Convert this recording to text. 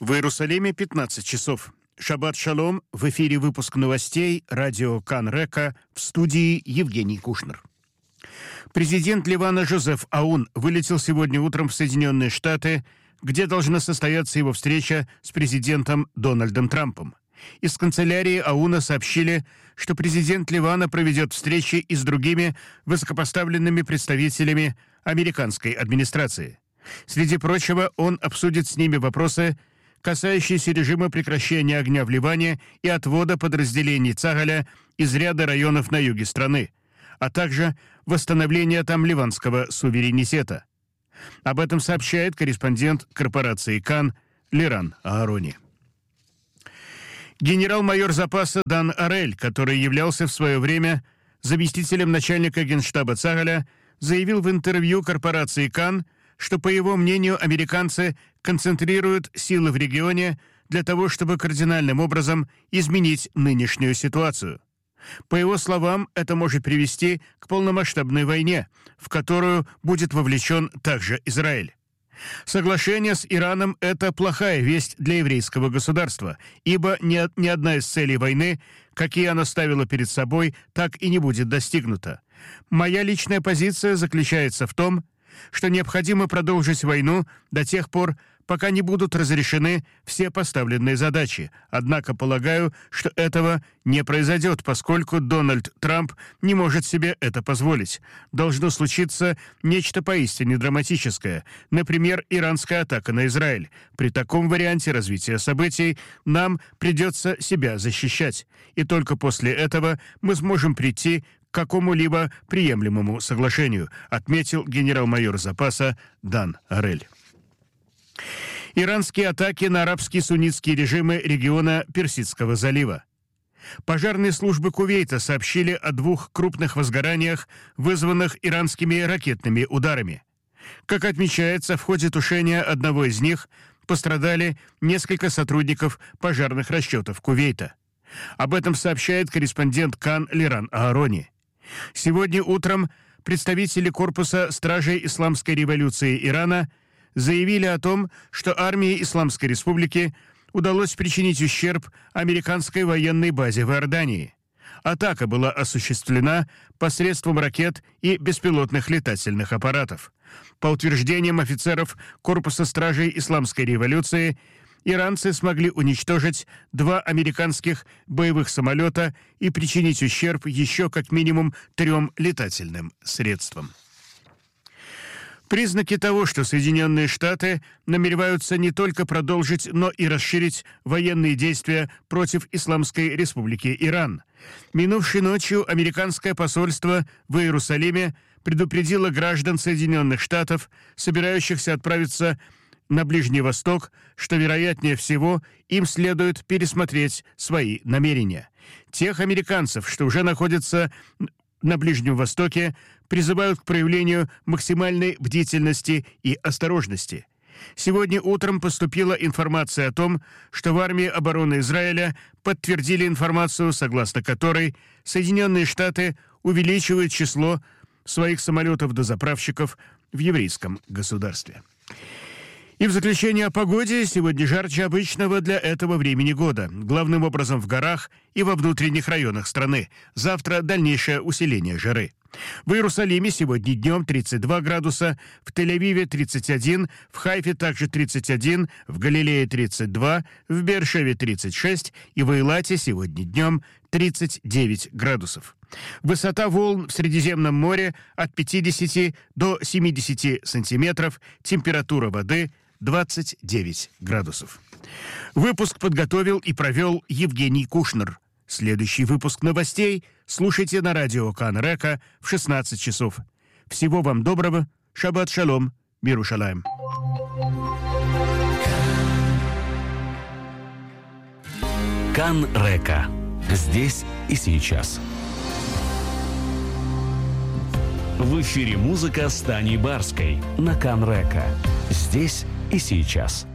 В Иерусалиме 15 часов. Шаббат шалом. В эфире выпуск новостей радио Кан Река, в студии Евгений Кушнер. Президент Ливана Жозеф Аун вылетел сегодня утром в Соединенные Штаты, где должна состояться его встреча с президентом Дональдом Трампом. Из канцелярии Ауна сообщили, что президент Ливана проведет встречи и с другими высокопоставленными представителями американской администрации. Среди прочего, он обсудит с ними вопросы, касающиеся режима прекращения огня в Ливане и отвода подразделений Цагаля из ряда районов на юге страны, а также восстановления там ливанского суверенитета. Об этом сообщает корреспондент корпорации Кан Лиран Аарони. Генерал-майор запаса Дан Арель, который являлся в свое время заместителем начальника генштаба Цагаля, заявил в интервью корпорации Кан, что, по его мнению, американцы концентрируют силы в регионе для того, чтобы кардинальным образом изменить нынешнюю ситуацию. По его словам, это может привести к полномасштабной войне, в которую будет вовлечен также Израиль. Соглашение с Ираном – это плохая весть для еврейского государства, ибо ни одна из целей войны, какие она ставила перед собой, так и не будет достигнута. Моя личная позиция заключается в том, что необходимо продолжить войну до тех пор, пока не будут разрешены все поставленные задачи. Однако полагаю, что этого не произойдет, поскольку Дональд Трамп не может себе это позволить. Должно случиться нечто поистине драматическое, например, иранская атака на Израиль. При таком варианте развития событий нам придется себя защищать. И только после этого мы сможем прийти к какому-либо приемлемому соглашению, отметил генерал-майор запаса Дан Арель. Иранские атаки на арабские суннитские режимы региона Персидского залива. Пожарные службы Кувейта сообщили о 2 крупных возгораниях, вызванных иранскими ракетными ударами. Как отмечается, в ходе тушения одного из них пострадали несколько сотрудников пожарных расчетов Кувейта. Об этом сообщает корреспондент Кан Лиран Аарони. Сегодня утром представители корпуса стражей Исламской революции Ирана заявили о том, что армии Исламской республики удалось причинить ущерб американской военной базе в Иордании. Атака была осуществлена посредством ракет и беспилотных летательных аппаратов. По утверждениям офицеров корпуса стражей Исламской революции, иранцы смогли уничтожить 2 американских боевых самолета и причинить ущерб еще как минимум 3 летательным средствам. Признаки того, что Соединенные Штаты намереваются не только продолжить, но и расширить военные действия против Исламской Республики Иран. Минувшей ночью американское посольство в Иерусалиме предупредило граждан Соединенных Штатов, собирающихся отправиться на Ближний Восток, что, вероятнее всего, им следует пересмотреть свои намерения. Тех американцев, что уже находятся на Ближнем Востоке, призывают к проявлению максимальной бдительности и осторожности. Сегодня утром поступила информация о том, что в армии обороны Израиля подтвердили информацию, согласно которой Соединенные Штаты увеличивают число своих самолетов-дозаправщиков в еврейском государстве. И в заключение о погоде. Сегодня жарче обычного для этого времени года. Главным образом в горах и во внутренних районах страны. Завтра дальнейшее усиление жары. В Иерусалиме сегодня днем 32 градуса, в Тель-Авиве 31, в Хайфе также 31, в Галилее 32, в Беэр-Шеве 36 и в Эйлате сегодня днем 39 градусов. Высота волн в Средиземном море от 50 до 70 сантиметров, температура воды 29 градусов. Выпуск подготовил и провел Евгений Кушнер. Следующий выпуск новостей слушайте на радио Кан Река в 16 часов. Всего вам доброго. Шаббат шалом. Мирушалаем. Кан Река. Здесь и сейчас. В эфире музыка с Таней Барской на Кан Река. Здесь и сейчас.